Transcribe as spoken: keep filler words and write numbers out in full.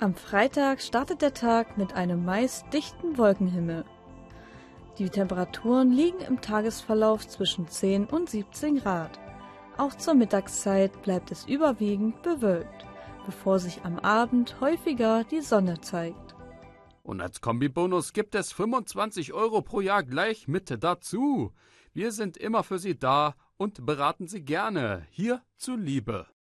Am Freitag startet der Tag mit einem meist dichten Wolkenhimmel. Die Temperaturen liegen im Tagesverlauf zwischen zehn und siebzehn Grad. Auch zur Mittagszeit bleibt es überwiegend bewölkt, bevor sich am Abend häufiger die Sonne zeigt. Und als Kombibonus gibt es fünfundzwanzig Euro pro Jahr gleich mit dazu. Wir sind immer für Sie da und beraten Sie gerne, hier zuliebe.